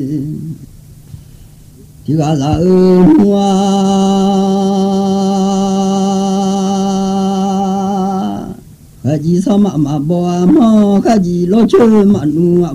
chỉ có là hoa cái gì sao mà bỏ mà cái gì lo chơi mà